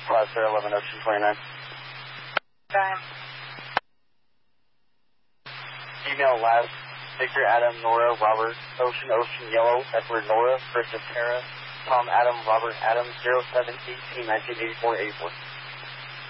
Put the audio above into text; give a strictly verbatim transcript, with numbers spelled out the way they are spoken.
Class Air eleven Ocean twenty-nine. Time. Email Labs, Victor Adam Nora Robert, Ocean Ocean Yellow, Edward Nora, Chris Tara, Tom Adam Robert Adam, zero seven eighteen nineteen eighty-four eighty-four.